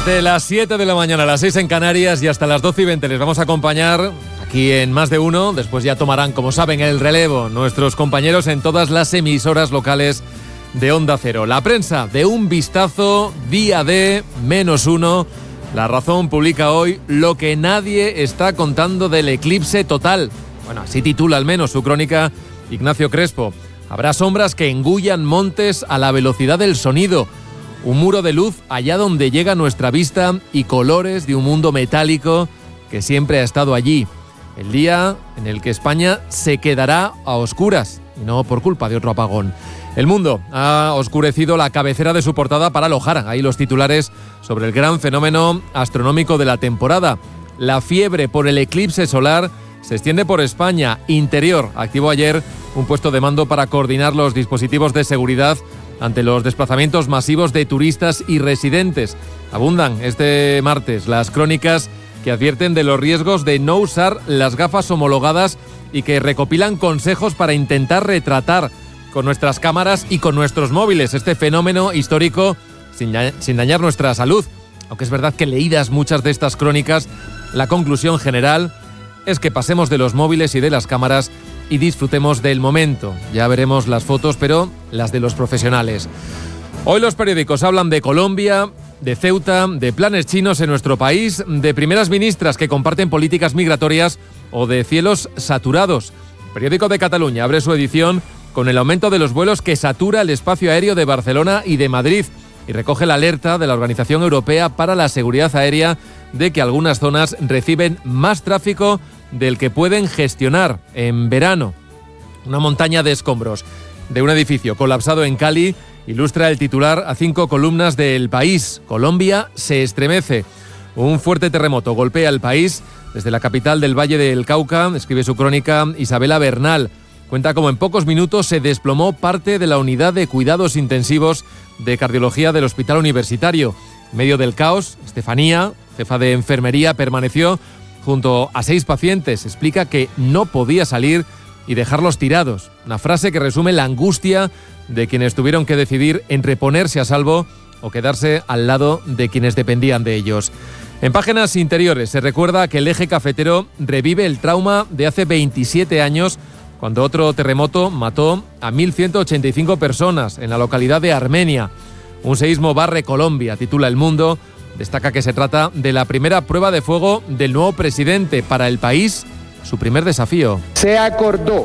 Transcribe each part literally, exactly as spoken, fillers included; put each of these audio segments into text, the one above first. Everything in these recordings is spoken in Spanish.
Desde las siete de la mañana a las seis en Canarias y hasta las doce y veinte les vamos a acompañar aquí en Más de Uno. Después ya tomarán, como saben, el relevo nuestros compañeros en todas las emisoras locales de Onda Cero. La prensa de Un Vistazo, día de menos uno. La Razón publica hoy lo que nadie está contando del eclipse total. Bueno, así titula al menos su crónica Ignacio Crespo. Habrá sombras que engullan montes a la velocidad del sonido. Un muro de luz allá donde llega nuestra vista y colores de un mundo metálico que siempre ha estado allí. El día en el que España se quedará a oscuras y no por culpa de otro apagón. El Mundo ha oscurecido la cabecera de su portada para alojar ahí los titulares sobre el gran fenómeno astronómico de la temporada. La fiebre por el eclipse solar se extiende por España. Interior activó ayer un puesto de mando para coordinar los dispositivos de seguridad ante los desplazamientos masivos de turistas y residentes. Abundan este martes las crónicas que advierten de los riesgos de no usar las gafas homologadas y que recopilan consejos para intentar retratar con nuestras cámaras y con nuestros móviles este fenómeno histórico sin, sin dañar nuestra salud. Aunque es verdad que leídas muchas de estas crónicas, la conclusión general es que pasemos de los móviles y de las cámaras y disfrutemos del momento. Ya veremos las fotos, pero las de los profesionales. Hoy los periódicos hablan de Colombia, de Ceuta, de planes chinos en nuestro país, de primeras ministras que comparten políticas migratorias o de cielos saturados. El Periódico de Cataluña abre su edición con el aumento de los vuelos que satura el espacio aéreo de Barcelona y de Madrid y recoge la alerta de la Organización Europea para la Seguridad Aérea de que algunas zonas reciben más tráfico del que pueden gestionar en verano. Una montaña de escombros de un edificio colapsado en Cali ilustra el titular a cinco columnas del País. Colombia se estremece. Un fuerte terremoto golpea el país desde la capital del Valle del Cauca, escribe su crónica Isabela Bernal. Cuenta cómo en pocos minutos se desplomó parte de la unidad de cuidados intensivos de cardiología del Hospital Universitario. En medio del caos, Estefanía, jefa de enfermería, permaneció junto a seis pacientes. Explica que no podía salir y dejarlos tirados. Una frase que resume la angustia de quienes tuvieron que decidir entre ponerse a salvo o quedarse al lado de quienes dependían de ellos. En páginas interiores se recuerda que el eje cafetero revive el trauma de hace veintisiete años, cuando otro terremoto mató a mil ciento ochenta y cinco personas en la localidad de Armenia. Un seísmo barre Colombia, titula El Mundo. Destaca que se trata de la primera prueba de fuego del nuevo presidente. Para el país, su primer desafío. Se acordó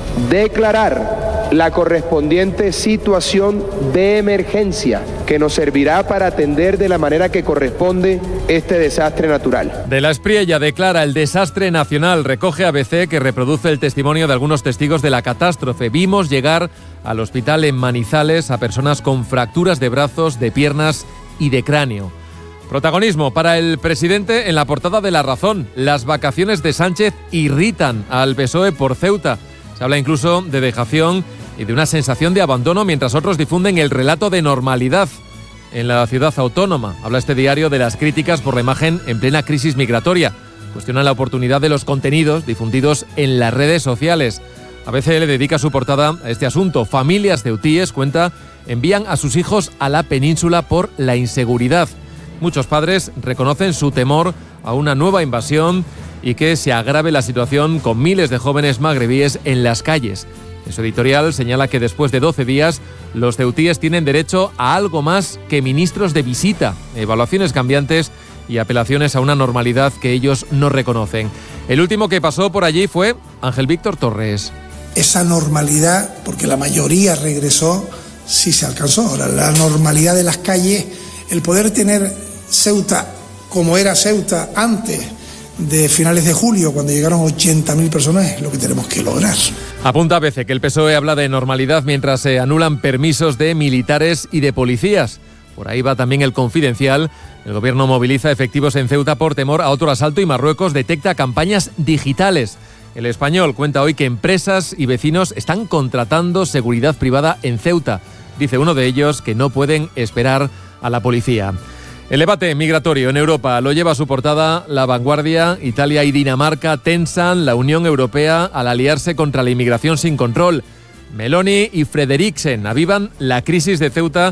declarar la correspondiente situación de emergencia que nos servirá para atender de la manera que corresponde este desastre natural. De la Espriella declara el desastre nacional. Recoge A B C que reproduce el testimonio de algunos testigos de la catástrofe. Vimos llegar al hospital en Manizales a personas con fracturas de brazos, de piernas y de cráneo. Protagonismo para el presidente en la portada de La Razón. Las vacaciones de Sánchez irritan al P S O E por Ceuta. Se habla incluso de dejación y de una sensación de abandono, mientras otros difunden el relato de normalidad en la ciudad autónoma. Habla este diario de las críticas por la imagen en plena crisis migratoria. Cuestionan la oportunidad de los contenidos difundidos en las redes sociales. A B C le dedica su portada a este asunto. Familias ceutíes, cuenta, envían a sus hijos a la península por la inseguridad. Muchos padres reconocen su temor a una nueva invasión y que se agrave la situación con miles de jóvenes magrebíes en las calles. En su editorial señala que después de doce días, los ceutíes tienen derecho a algo más que ministros de visita, evaluaciones cambiantes y apelaciones a una normalidad que ellos no reconocen. El último que pasó por allí fue Ángel Víctor Torres. Esa normalidad, porque la mayoría regresó, sí se alcanzó. Ahora, la normalidad de las calles, el poder tener Ceuta como era Ceuta antes de finales de julio, cuando llegaron ochenta mil personas, es lo que tenemos que lograr. Apunta A B C que el P S O E habla de normalidad mientras se anulan permisos de militares y de policías. Por ahí va también El Confidencial. El gobierno moviliza efectivos en Ceuta por temor a otro asalto y Marruecos detecta campañas digitales. El Español cuenta hoy que empresas y vecinos están contratando seguridad privada en Ceuta. Dice uno de ellos que no pueden esperar a la policía. El debate migratorio en Europa lo lleva a su portada La Vanguardia. Italia y Dinamarca tensan la Unión Europea al aliarse contra la inmigración sin control. Meloni y Frederiksen avivan la crisis de Ceuta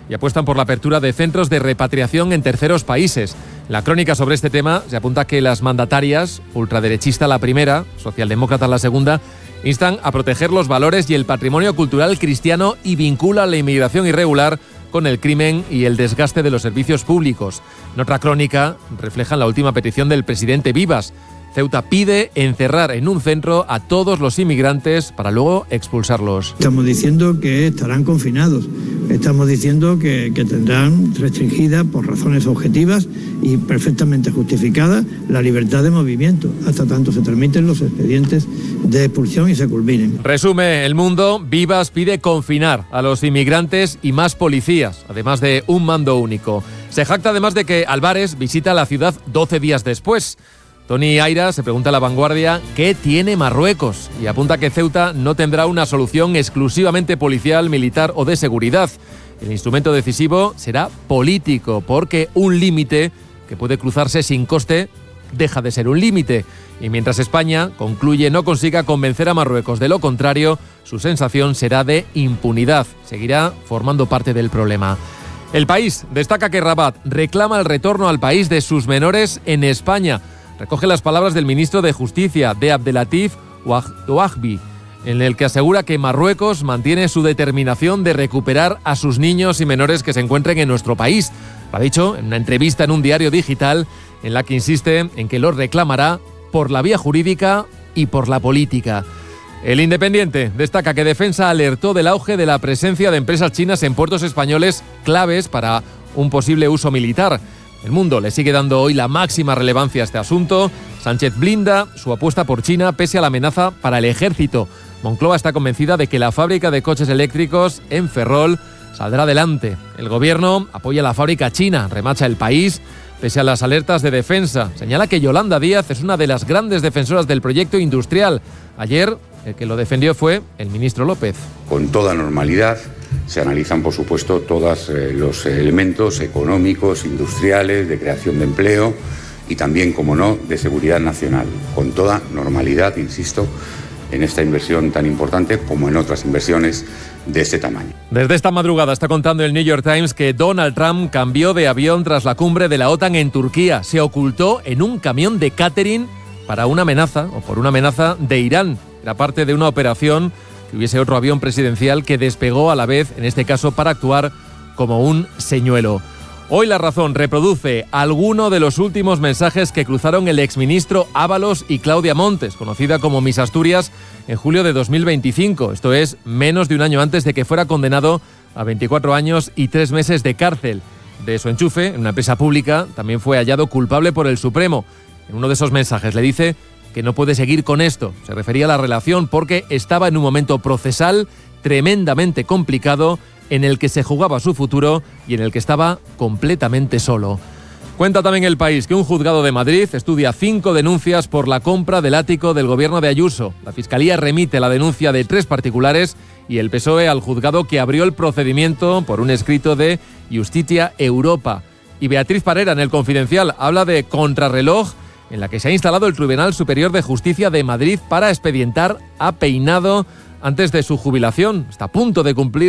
y apuestan por la apertura de centros de repatriación en terceros países. La crónica sobre este tema se apunta que las mandatarias, ultraderechista la primera, socialdemócrata la segunda, instan a proteger los valores y el patrimonio cultural cristiano y vinculan la inmigración irregular con el crimen y el desgaste de los servicios públicos. En otra crónica reflejan la última petición del presidente Vivas. Ceuta pide encerrar en un centro a todos los inmigrantes para luego expulsarlos. Estamos diciendo que estarán confinados, estamos diciendo que, que tendrán restringida por razones objetivas y perfectamente justificadas la libertad de movimiento, hasta tanto se tramiten los expedientes de expulsión y se culminen. Resume El Mundo, Vivas pide confinar a los inmigrantes y más policías, además de un mando único. Se jacta además de que Álvarez visita la ciudad doce días después. Tony Aira se pregunta a La Vanguardia ¿qué tiene Marruecos? Y apunta que Ceuta no tendrá una solución exclusivamente policial, militar o de seguridad. El instrumento decisivo será político, porque un límite que puede cruzarse sin coste deja de ser un límite. Y mientras España, concluye, no consiga convencer a Marruecos de lo contrario, su sensación será de impunidad. Seguirá formando parte del problema. El País destaca que Rabat reclama el retorno al país de sus menores en España. Recoge las palabras del ministro de Justicia, de Abdelatif Ouahbi, en el que asegura que Marruecos mantiene su determinación de recuperar a sus niños y menores que se encuentren en nuestro país. Lo ha dicho en una entrevista en un diario digital en la que insiste en que lo reclamará por la vía jurídica y por la política. El Independiente destaca que Defensa alertó del auge de la presencia de empresas chinas en puertos españoles claves para un posible uso militar. El Mundo le sigue dando hoy la máxima relevancia a este asunto. Sánchez blinda su apuesta por China pese a la amenaza para el ejército. Moncloa está convencida de que la fábrica de coches eléctricos en Ferrol saldrá adelante. El gobierno apoya la fábrica china, remacha El País, pese a las alertas de Defensa. Señala que Yolanda Díaz es una de las grandes defensoras del proyecto industrial. Ayer, el que lo defendió fue el ministro López. Con toda normalidad se analizan, por supuesto, todos eh, los elementos económicos, industriales, de creación de empleo y también, como no, de seguridad nacional. Con toda normalidad, insisto, en esta inversión tan importante como en otras inversiones de este tamaño. Desde esta madrugada está contando el New York Times que Donald Trump cambió de avión tras la cumbre de la OTAN en Turquía. Se ocultó en un camión de catering para una amenaza, o por una amenaza de Irán. Era parte de una operación que hubiese otro avión presidencial que despegó a la vez, en este caso para actuar como un señuelo. Hoy La Razón reproduce alguno de los últimos mensajes que cruzaron el exministro Ábalos y Claudia Montes, conocida como Miss Asturias, en julio de dos mil veinticinco. Esto es menos de un año antes de que fuera condenado a veinticuatro años y tres meses de cárcel. De su enchufe en una empresa pública también fue hallado culpable por el Supremo. En uno de esos mensajes le dice que no puede seguir con esto. Se refería a la relación porque estaba en un momento procesal tremendamente complicado en el que se jugaba su futuro y en el que estaba completamente solo. Cuenta también El País que un juzgado de Madrid estudia cinco denuncias por la compra del ático del gobierno de Ayuso. La Fiscalía remite la denuncia de tres particulares y el P S O E al juzgado que abrió el procedimiento por un escrito de Justitia Europa. Y Beatriz Parera, en El Confidencial, habla de contrarreloj en la que se ha instalado el Tribunal Superior de Justicia de Madrid para expedientar a Peinado antes de su jubilación. Está a punto de cumplir